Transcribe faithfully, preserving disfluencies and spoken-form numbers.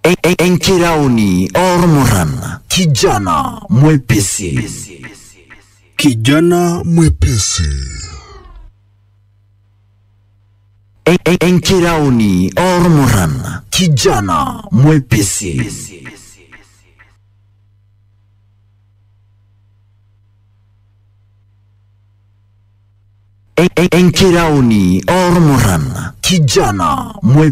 Enkirauni Ormoran, kijana mwepesi. Kijana mwepesi. Enkirauni Ormoran, kijana mwepesi. Enkirauni Ormoran, kijana mwepesi.